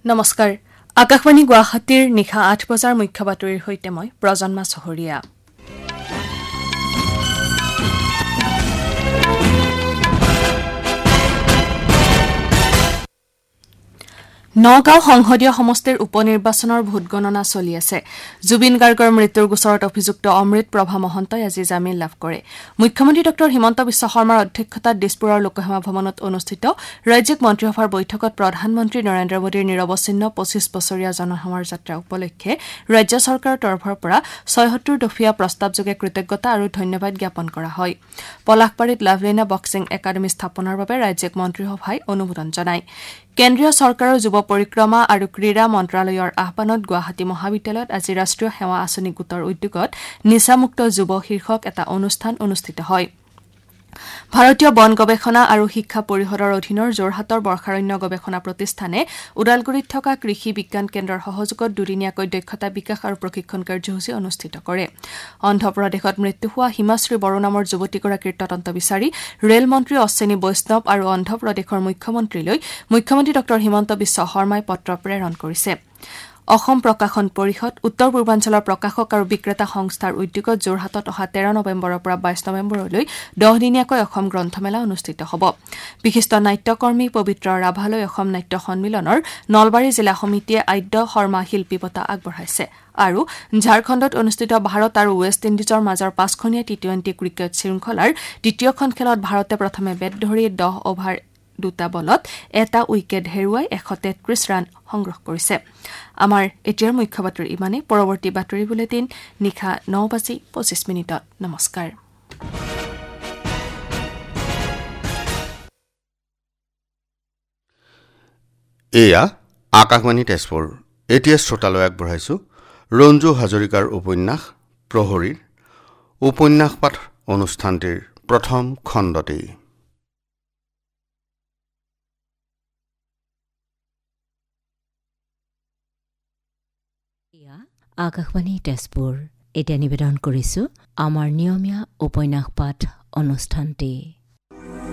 নমস্কাৰ আকাশবাণী গুৱাহাটীৰ নিশা ৮ বজাৰ মুখ্য বাতৰিৰ সৈতে মই প্ৰজন্মা চহৰীয়া নগাঁও সংসদীয় সমষ্টিৰ উপনিৰ্বাচনৰ ভোটগণনা চলি আছে জুবিন গাৰ্গৰ মৃত্যুৰ গোচৰত অভিযুক্ত অমৃত প্ৰভা মহন্তই আজি জামিন লাভ কৰে মুখ্যমন্ত্ৰী ডক্টৰ হিমন্ত বিশ্ব শৰ্মাৰ অধ্যক্ষতাত দিছপুৰৰ লোকসভা ভৱনত অনুষ্ঠিত ৰাজ্যিক মন্ত্ৰীসভাৰ বৈঠকত প্ৰধানমন্ত্ৰী নৰেন্দ্ৰ মোদীৰ নিৰৱচ্ছিন্ন ২৫ বছৰীয়া জনসংযোগ যাত্ৰা উপলক্ষে ৰাজ্য চৰকাৰৰ তৰফৰ পৰা ৭৬ দফীয়া প্ৰস্তাৱযোগে কৃতজ্ঞতা আৰু ধন্যবাদ জ্ঞাপন কৰা হয় পলাশবাৰীত লাভলীনা বক্সিং একাডেমী স্থাপনৰ বাবে ৰাজ্যিক মন্ত্ৰীসভাই অনুমোদন জনায় কেন্দ্ৰীয় চৰকাৰৰ যুৱ পৰিক্ৰমা আৰু ক্ৰীড়া মন্ত্ৰালয়ৰ আহ্বানত গুৱাহাটী মহাবিদ্যালয়ত আজি ৰাষ্ট্ৰীয় সেৱা আঁচনি গোটৰ উদ্যোগত নিচামুক্ত যুৱ শীৰ্ষক এটা অনুষ্ঠান অনুষ্ঠিত হয় ভাৰতীয় বন গৱেষণা আৰু শিক্ষা পৰিষদৰ অধীনৰ যোৰহাটৰ বৰ্ষাৰণ্য গৱেষণা প্ৰতিষ্ঠানে ওদালগুৰিত থকা কৃষি বিজ্ঞান কেন্দ্ৰৰ সহযোগত দুদিনীয়াকৈ দক্ষতা বিকাশ আৰু প্ৰশিক্ষণ কাৰ্যসূচী অনুষ্ঠিত কৰে অন্ধ্ৰপ্ৰদেশত মৃত্যু হোৱা হিমাশ্ৰী বড়ো নামৰ যুৱতীগৰাকীৰ তদন্ত বিচাৰি ৰেল মন্ত্ৰী অশ্বিনী বৈষ্ণৱ আৰু অন্ধ্ৰপ্ৰদেশৰ মুখ্যমন্ত্ৰীলৈ মুখ্যমন্ত্ৰী ডক্টৰ হিমন্ত বিশ্ব শৰ্মাই পত্ৰ প্ৰেৰণ কৰিছে অসম প্ৰকাশন পৰিষদ উত্তৰ পূৰ্বাঞ্চলৰ প্ৰকাশক আৰু বিক্ৰেতা সংস্থাৰ উদ্যোগত যোৰহাটত অহা ১৩ নৱেম্বৰৰ পৰা ২২ নৱেম্বৰলৈ 10 দিনীয়াকৈ অসম গ্ৰন্থমেলা অনুষ্ঠিত হ'ব বিশিষ্ট নাট্যকৰ্মী পবিত্ৰ ৰাভালৈ অসম নাট্য সন্মিলনৰ নলবাৰী জিলা সমিতিয়ে আদ্য শৰ্মা শিল্পী বঁটা আগবঢ়াইছে আৰু ঝাৰখণ্ডত অনুষ্ঠিত ভাৰত আৰু ৱেষ্ট ইণ্ডিজৰ মাজৰ ৫খনীয়া টি২০ ক্ৰিকেট শৃংখলাৰ দ্বিতীয়খন খেলত ভাৰতে প্ৰথমে বেট ধৰি ১০ অভাৰ দুটা বলত এটা উইকেট হেৰুৱাই ১৩৩ ৰান সংগ্ৰহ কৰিছে আমাৰ এতিয়াৰ মুখ্য বাতৰি ইমানে পৰৱৰ্তী বাতৰি বুলেটিন নিশা ৯:২৫ নমস্কাৰ এয়া আকাশবাণী তেজপুৰ এতিয়া শ্ৰোতালৈ আগবঢ়াইছো ৰঞ্জু হাজৰিকাৰ উপন্যাস প্ৰহৰীৰ উপন্যাস পাঠ অনুষ্ঠানটিৰ প্ৰথম খণ্ডটি আকাশবাণী তেজপুৰ এতিয়া নিবেদন কৰিছো আমাৰ নিয়মীয়া উপন্যাস পাঠ অনুষ্ঠানটি